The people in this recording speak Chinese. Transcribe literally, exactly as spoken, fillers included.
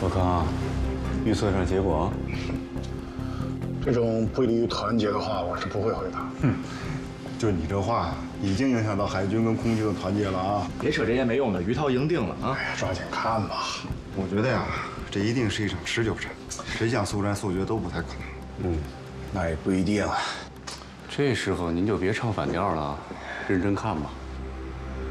小康，预测上结果？ 这种不利于团结的话，我是不会回答。 哼，就你这话，已经影响到海军跟空军的团结了啊！ 别扯这些没用的，鱼套赢定了啊！ 哎呀，抓紧看吧。 我觉得呀，这一定是一场持久战，谁想速战速决都不太可能。 嗯，那也不一定啊。 这时候您就别唱反调了，认真看吧。